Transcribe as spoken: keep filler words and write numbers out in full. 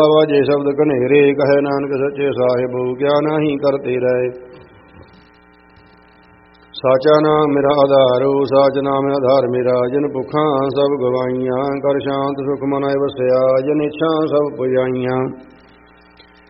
ਵਾਜੇ ਸ਼ਬਦ ਘਨੇਰੇ ਕਹੈ ਨਾਨਕ ਸੱਚੇ ਸਾਹਿਬ ਕਿਆ ਨਾਹੀ ਕਰਤੇ ਰਹੇ। ਸਾਚਾ ਨਾਮ ਮੇਰਾ ਆਧਾਰੋ ਸਾਚ ਨਾਮ ਆਧਾਰ ਮੇਰਾ ਜਿਨ ਭੁੱਖਾਂ ਸਭ ਗਵਾਈਆਂ ਕਰ ਸ਼ਾਂਤ ਸੁਖ ਮਨ ਵਸਿਆ ਜਿਨ ਇੱਛਾ ਸਭ ਪੁਜਾਈਆਂ।